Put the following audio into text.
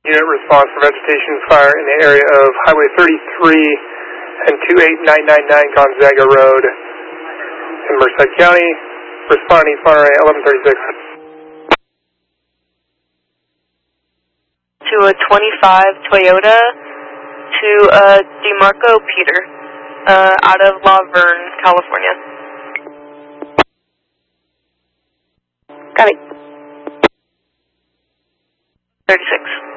unit response for vegetation fire in the area of Highway 33 and 28999 Gonzaga Road in Merced County. Responding fire at 1136. To a 25 Toyota to DeMarco Peter out of La Verne, California. Copy. 36.